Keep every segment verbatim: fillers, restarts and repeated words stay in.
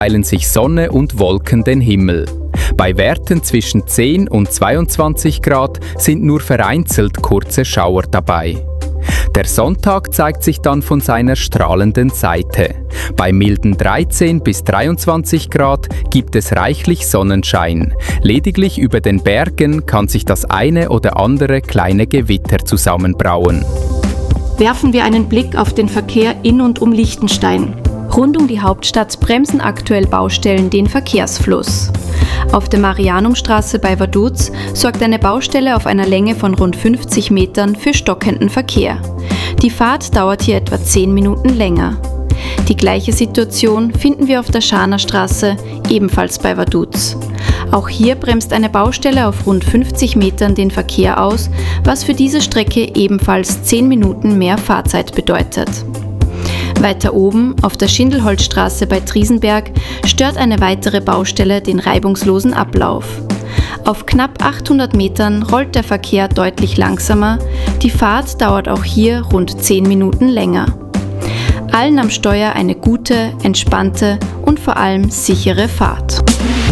teilen sich Sonne und Wolken den Himmel. Bei Werten zwischen zehn und zweiundzwanzig Grad sind nur vereinzelt kurze Schauer dabei. Der Sonntag zeigt sich dann von seiner strahlenden Seite. Bei milden dreizehn bis dreiundzwanzig Grad gibt es reichlich Sonnenschein. Lediglich über den Bergen kann sich das eine oder andere kleine Gewitter zusammenbrauen. Werfen wir einen Blick auf den Verkehr in und um Liechtenstein. Rund um die Hauptstadt bremsen aktuell Baustellen den Verkehrsfluss. Auf der Marianumstraße bei Vaduz sorgt eine Baustelle auf einer Länge von rund fünfzig Metern für stockenden Verkehr. Die Fahrt dauert hier etwa zehn Minuten länger. Die gleiche Situation finden wir auf der Scharnerstraße, ebenfalls bei Vaduz. Auch hier bremst eine Baustelle auf rund fünfzig Metern den Verkehr aus, was für diese Strecke ebenfalls zehn Minuten mehr Fahrzeit bedeutet. Weiter oben, auf der Schindelholzstraße bei Triesenberg, stört eine weitere Baustelle den reibungslosen Ablauf. Auf knapp achthundert Metern rollt der Verkehr deutlich langsamer, die Fahrt dauert auch hier rund zehn Minuten länger. Allen am Steuer eine gute, entspannte und vor allem sichere Fahrt.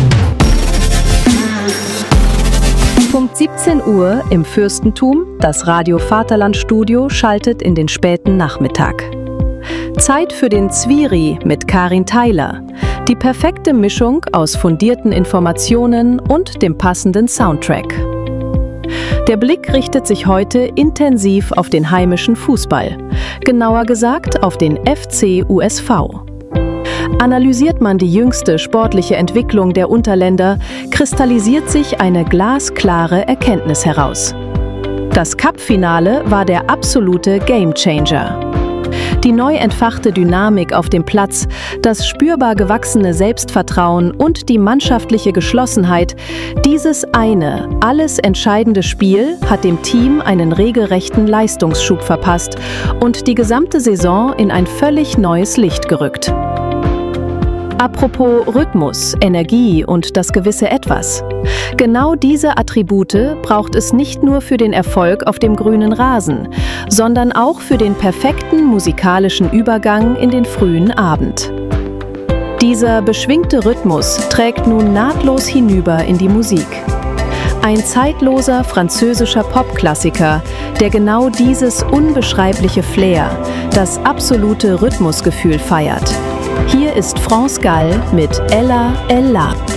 Punkt siebzehn Uhr im Fürstentum, das Radio Vaterland-Studio schaltet in den späten Nachmittag. Zeit für den Zwiri mit Karin Theiler. Die perfekte Mischung aus fundierten Informationen und dem passenden Soundtrack. Der Blick richtet sich heute intensiv auf den heimischen Fußball, genauer gesagt auf den F C U S V. Analysiert man die jüngste sportliche Entwicklung der Unterländer, kristallisiert sich eine glasklare Erkenntnis heraus. Das Cup-Finale war der absolute Gamechanger. Die neu entfachte Dynamik auf dem Platz, das spürbar gewachsene Selbstvertrauen und die mannschaftliche Geschlossenheit, dieses eine, alles entscheidende Spiel hat dem Team einen regelrechten Leistungsschub verpasst und die gesamte Saison in ein völlig neues Licht gerückt. Apropos Rhythmus, Energie und das gewisse Etwas. Genau diese Attribute braucht es nicht nur für den Erfolg auf dem grünen Rasen, sondern auch für den perfekten musikalischen Übergang in den frühen Abend. Dieser beschwingte Rhythmus trägt nun nahtlos hinüber in die Musik. Ein zeitloser französischer Popklassiker, der genau dieses unbeschreibliche Flair, das absolute Rhythmusgefühl feiert. Hier ist France Gall mit Ella Ella.